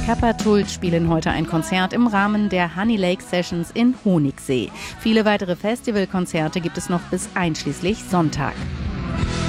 Kappa-Tult spielen heute ein Konzert im Rahmen der Honey Lake Sessions in Honigsee. Viele weitere Festivalkonzerte gibt es noch bis einschließlich Sonntag.